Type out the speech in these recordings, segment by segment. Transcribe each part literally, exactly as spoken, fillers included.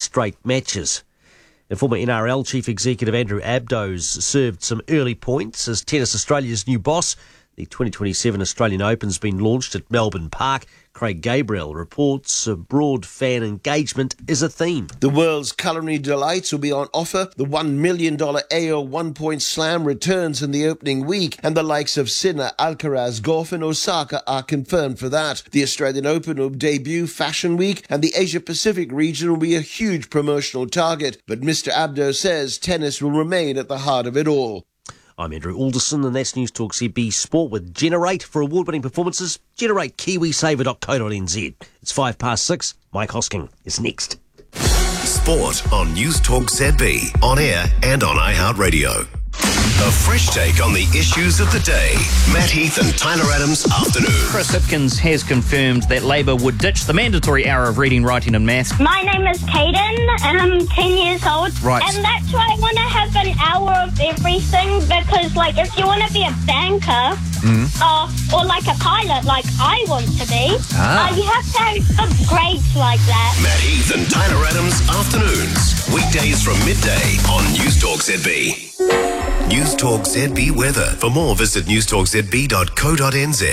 straight matches. And former N R L Chief Executive Andrew Abdo's served some early points as Tennis Australia's new boss. The twenty twenty-seven Australian Open's been launched at Melbourne Park. Craig Gabriel reports a broad fan engagement is a theme. The world's culinary delights will be on offer. The one million dollars A O one-point slam returns in the opening week, and the likes of Sinner, Alcaraz, Goff and Osaka are confirmed for that. The Australian Open will debut Fashion Week, and the Asia-Pacific region will be a huge promotional target. But Mister Abdo says tennis will remain at the heart of it all. I'm Andrew Alderson, and that's News Talk Z B Sport with Generate. For award-winning performances, generate kiwi saver dot co dot n z. It's five past six. Mike Hosking is next. Sport on News Talk Z B, on air and on iHeartRadio. A fresh take on the issues of the day. Matt Heath and Tyler Adams afternoon. Chris Hipkins has confirmed that Labor would ditch the mandatory hour of reading, writing and maths. My name is Caden and I'm ten years old. Right. And that's why I want to have an hour of everything because, like, if you want to be a banker mm. uh, or like a pilot like I want to be, ah. uh, you have to have good grades like that. Matt Heath and Tyler Adams afternoons. Weekdays from midday on News Talk Z B. News Talk Z B weather. For more, visit news talk z b dot co dot n z.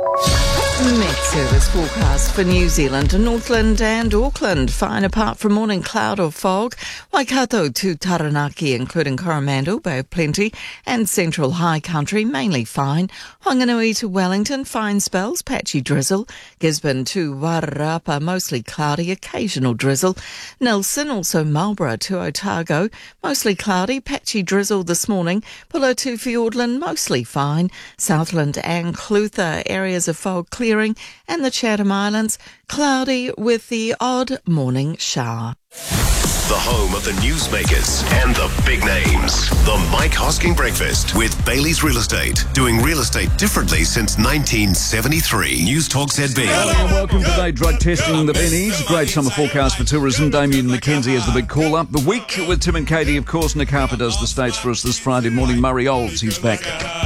Met Service forecast for New Zealand, Northland and Auckland. Fine apart from morning cloud or fog. Waikato to Taranaki, including Coromandel, Bay of Plenty and Central High Country, mainly fine. Whanganui to Wellington, fine spells, patchy drizzle. Gisborne to Wairarapa, mostly cloudy, occasional drizzle. Nelson, also Marlborough to Otago, mostly cloudy, patchy drizzle this morning. Pulo to Fiordland, mostly fine. Southland and Clutha, areas of fog clearing, and the Chatham Islands, cloudy with the odd morning shower. The home of the newsmakers and the big names. The Mike Hosking Breakfast with Bailey's Real Estate. Doing real estate differently since nineteen seventy-three. News Talk Z B. Hello and welcome today. Drug testing the bennies. Great summer forecast for tourism. Damien McKenzie has the big call up. The week with Tim and Katie, of course. Nick Harper does the States for us this Friday morning. Murray Olds, he's back.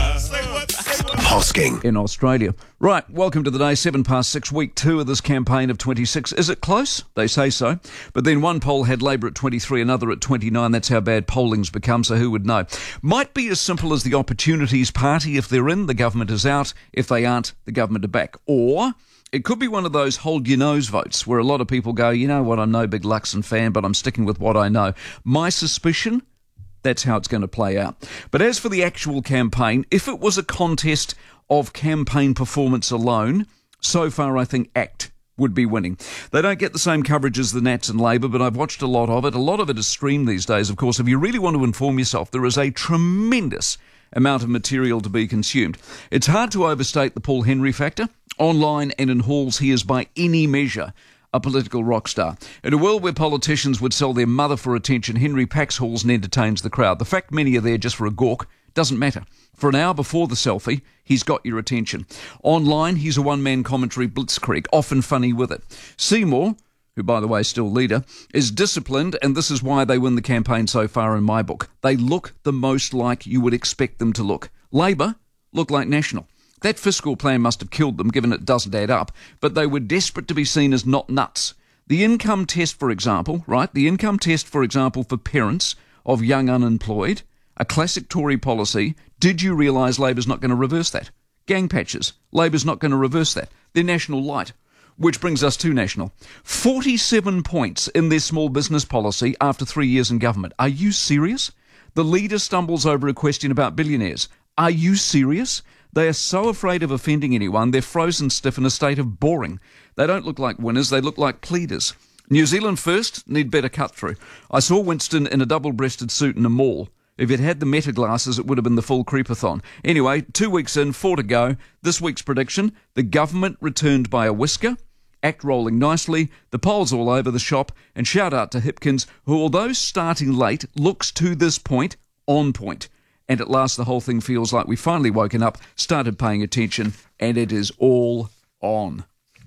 Hosking in Australia. Right, welcome to the day, seven past six, week two of this campaign of twenty-six. Is it close? They say so. But then one poll had Labor at twenty-three, another at twenty-nine. That's how bad polling's become, so who would know? Might be as simple as the Opportunities Party. If they're in, the government is out. If they aren't, the government are back. Or it could be one of those hold your nose votes where a lot of people go, you know what, I'm no big Luxon fan, but I'm sticking with what I know. My suspicion, that's how it's going to play out. But as for the actual campaign, if it was a contest of campaign performance alone, so far I think ACT would be winning. They don't get the same coverage as the Nats and Labor, but I've watched a lot of it. A lot of it is streamed these days, of course. If you really want to inform yourself, there is a tremendous amount of material to be consumed. It's hard to overstate the Paul Henry factor. Online and in halls, he is by any measure a political rock star. In a world where politicians would sell their mother for attention, Henry packs halls and entertains the crowd. The fact many are there just for a gawk doesn't matter. For an hour before the selfie, he's got your attention. Online, he's a one-man commentary blitzkrieg, often funny with it. Seymour, who, by the way, is still leader, is disciplined, and this is why they win the campaign so far in my book. They look the most like you would expect them to look. Labor look like National. That fiscal plan must have killed them, given it doesn't add up, but they were desperate to be seen as not nuts. The income test, for example, right, the income test, for example, for parents of young unemployed, a classic Tory policy. Did you realise Labor's not going to reverse that? Gang patches. Labor's not going to reverse that. They're National light. Which brings us to National. forty-seven points in their small business policy after three years in government. Are you serious? The leader stumbles over a question about billionaires. Are you serious? They are so afraid of offending anyone, they're frozen stiff in a state of boring. They don't look like winners, they look like pleaders. New Zealand first need better cut through. I saw Winston in a double-breasted suit in a mall. If it had the meta glasses, it would have been the full creepathon. Anyway, two weeks in, four to go. This week's prediction, the government returned by a whisker. ACT rolling nicely, the polls all over the shop, and shout out to Hipkins, who, although starting late, looks to this point on point. And at last the whole thing feels like we've finally woken up, started paying attention, and it is all on.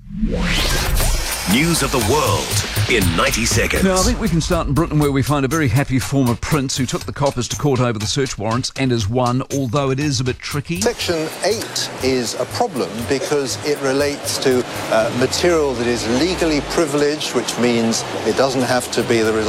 News of the world in ninety seconds. Now, I think we can start in Britain, where we find a very happy former prince who took the coppers to court over the search warrants and has won, although it is a bit tricky. Section eight is a problem because it relates to uh, material that is legally privileged, which means it doesn't have to be the result